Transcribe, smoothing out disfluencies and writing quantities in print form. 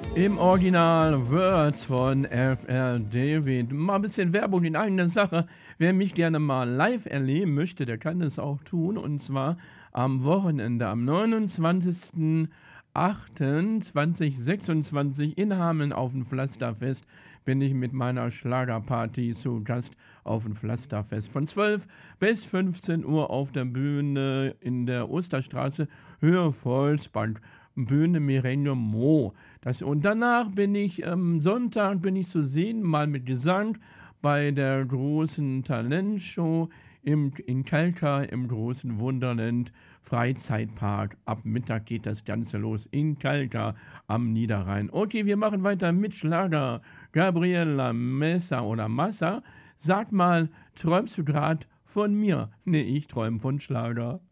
Im Original Words von F.R. David. Mal ein bisschen Werbung in eigener Sache. Wer mich gerne mal live erleben möchte, der kann das auch tun. Und zwar am Wochenende, am 29.08.2026 in Hameln auf dem Pflasterfest bin ich mit meiner Schlagerparty zu Gast auf dem Pflasterfest. Von 12 bis 15 Uhr auf der Bühne in der Osterstraße, Höhe Volksbank. Bühne Millennium Mo. Und danach bin ich, Sonntag bin ich zu sehen, mal mit Gesang bei der großen Talentshow in Kalkar im großen Wunderland Freizeitpark. Ab Mittag geht das Ganze los in Kalkar am Niederrhein. Okay, wir machen weiter mit Schlager. Gabriela Messa oder Massa, sag mal, träumst du grad von mir? Nee, ich träum von Schlager.